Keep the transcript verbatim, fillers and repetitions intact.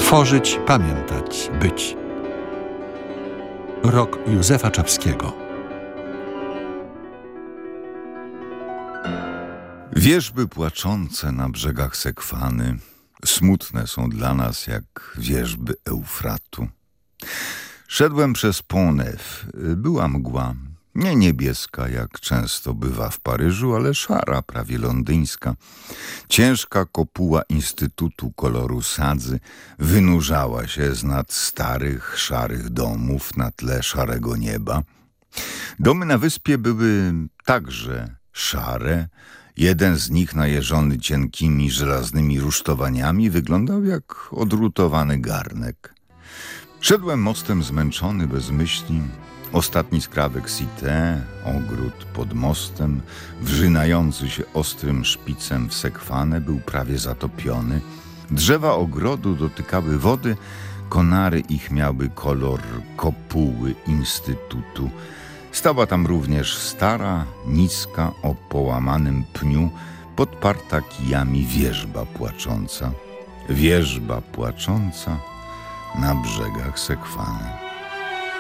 Tworzyć, pamiętać, być. Rok Józefa Czapskiego. Wierzby płaczące na brzegach Sekwany smutne są dla nas jak wierzby Eufratu. Szedłem przez Pont Neuf. Była mgła, nie niebieska, jak często bywa w Paryżu, ale szara, prawie londyńska. Ciężka kopuła Instytutu Koloru Sadzy wynurzała się z nad starych, szarych domów na tle szarego nieba. Domy na wyspie były także szare. Jeden z nich, najeżony cienkimi, żelaznymi rusztowaniami, wyglądał jak odrutowany garnek. Szedłem mostem zmęczony, bez myśli. Ostatni skrawek Cité, ogród pod mostem, wrzynający się ostrym szpicem w Sekwanę, był prawie zatopiony. Drzewa ogrodu dotykały wody, konary ich miały kolor kopuły Instytutu. Stała tam również stara, niska, o połamanym pniu, podparta kijami wierzba płacząca. Wierzba płacząca na brzegach Sekwany.